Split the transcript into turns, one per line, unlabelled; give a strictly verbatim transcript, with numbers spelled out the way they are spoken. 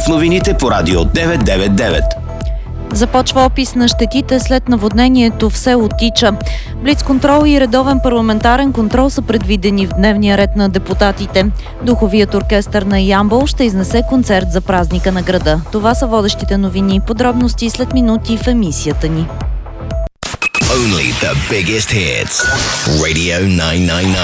новините по Радио деветстотин и деветдесет и девет.
Започва опис на щетите след наводнението в село Тича. Блицконтрол и редовен парламентарен контрол са предвидени в дневния ред на депутатите. Духовият оркестър на Ямбол ще изнесе концерт за празника на града. Това са водещите новини. Подробности след минути в емисията ни.
Only the biggest hits. Radio деветстотин и деветдесет и девет.